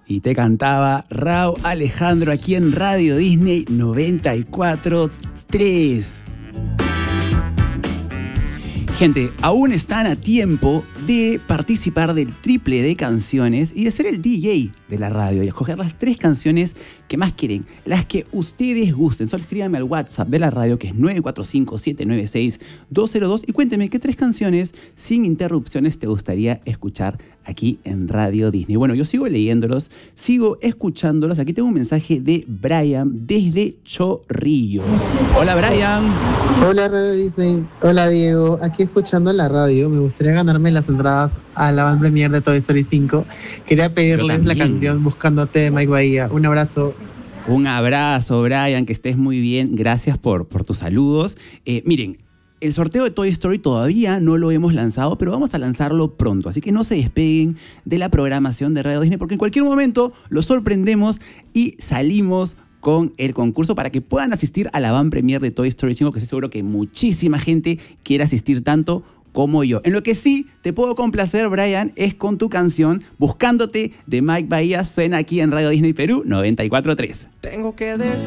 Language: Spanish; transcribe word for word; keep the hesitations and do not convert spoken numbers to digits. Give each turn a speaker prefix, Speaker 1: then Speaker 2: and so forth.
Speaker 1: Y te cantaba Rauw Alejandro aquí en Radio Disney noventa y cuatro punto tres. Gente, aún están a tiempo de participar del triple de canciones y de ser el D J de la radio y escoger las tres canciones que más quieren, las que ustedes gusten. Solo escríbanme al WhatsApp de la radio, que es nueve cuatro cinco, siete nueve seis, dos cero dos, y cuénteme qué tres canciones sin interrupciones te gustaría escuchar aquí en Radio Disney. Bueno, yo sigo leyéndolos, sigo escuchándolos. Aquí tengo un mensaje de Brian desde Chorrillos. Hola, Brian.
Speaker 2: Hola, Radio Disney. Hola, Diego. Aquí escuchando la radio. Me gustaría ganarme las entradas a la van premier de Toy Story cinco. Quería pedirles la canción Buscándote de Mike Bahía. Un abrazo.
Speaker 1: Un abrazo, Brian, que estés muy bien. Gracias por, por tus saludos. Eh, miren, el sorteo de Toy Story todavía no lo hemos lanzado, pero vamos a lanzarlo pronto. Así que no se despeguen de la programación de Radio Disney, porque en cualquier momento los sorprendemos y salimos con el concurso para que puedan asistir a la van premier de Toy Story cinco, que estoy seguro que muchísima gente quiere asistir tanto como yo. En lo que sí te puedo complacer, Brian, es con tu canción Buscándote de Mike Bahía. Suena aquí en Radio Disney Perú noventa y cuatro punto tres.
Speaker 3: Tengo que decir